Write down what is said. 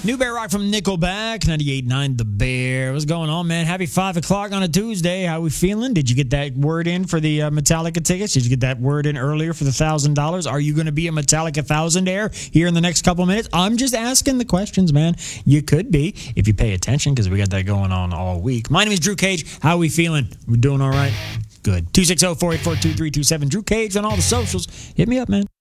New Bear Rock from Nickelback, 98.9 The Bear. What's going on, man? Happy 5 o'clock on a Tuesday. How we feeling? Did you get that word in for the Metallica tickets? Did you get that word in earlier for the $1,000? Are you going to be a Metallica thousandaire here in the next couple minutes? I'm just asking the questions, man. You could be if you pay attention, because we got that going on all week. My name is Drew Cage. How we feeling? We doing all right? Good. 260-484-2327. Drew Cage on all the socials. Hit me up, man.